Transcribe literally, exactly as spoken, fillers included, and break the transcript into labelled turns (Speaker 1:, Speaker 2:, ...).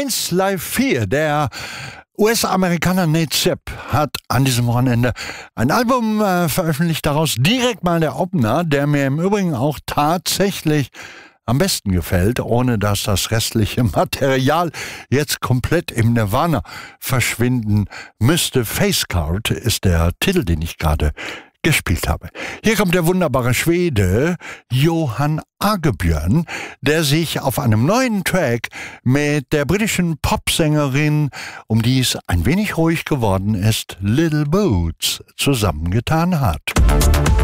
Speaker 1: eins Live vier, der U S-Amerikaner Nate Zipp hat an diesem Wochenende ein Album äh, veröffentlicht, daraus direkt mal der Opener, der mir im Übrigen auch tatsächlich am besten gefällt, ohne dass das restliche Material jetzt komplett im Nirvana verschwinden müsste. Facecard ist der Titel, den ich gerade gespielt habe. Hier kommt der wunderbare Schwede Johan Agebjörn, der sich auf einem neuen Track mit der britischen Popsängerin, um die es ein wenig ruhig geworden ist, Little Boots, zusammengetan hat.